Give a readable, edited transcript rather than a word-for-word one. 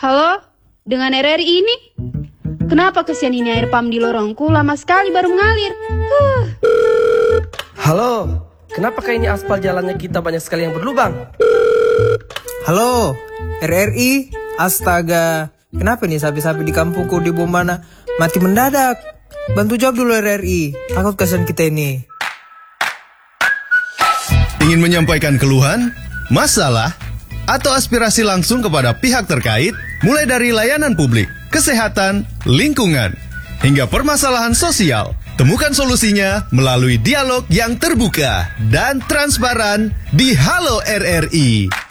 Halo, dengan RRI ini? Kenapa kesian ini air pam di lorongku lama sekali baru mengalir? Halo, kenapa kayaknya aspal jalannya kita banyak sekali yang berlubang? Halo, RRI, astaga. Kenapa nih sapi-sapi di kampungku di Bomana mati mendadak? Bantu jawab dulu RRI, takut kasihan kita ini. Ingin menyampaikan keluhan, masalah, atau aspirasi langsung kepada pihak terkait, mulai dari layanan publik, kesehatan, lingkungan, hingga permasalahan sosial. Temukan solusinya melalui dialog yang terbuka dan transparan di Halo RRI.